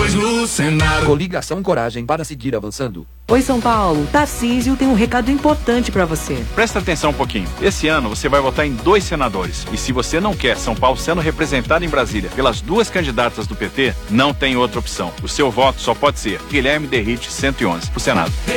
depois no Senado. Coligação Coragem para seguir avançando. Oi, São Paulo. Tarcísio tem um recado importante pra você. Presta atenção um pouquinho. Esse ano você vai votar em 2 senadores. E se você não quer São Paulo sendo representado em Brasília pelas 2 candidatas do PT, não tem outra opção. O seu voto só pode ser Guilherme Derrite 111 pro Senado.